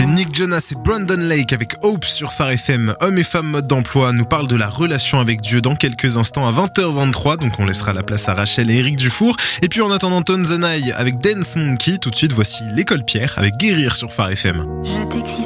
Nick Jonas et Brandon Lake avec Hope sur Phare FM. Hommes et femmes mode d'emploi nous parlent de la relation avec Dieu dans quelques instants à 20h23. Donc on laissera la place à Rachel et Eric Dufour. Et puis en attendant Tones and I avec Dance Monkey, tout de suite voici l'école Pierre avec Guérir sur Phare FM. Je t'écris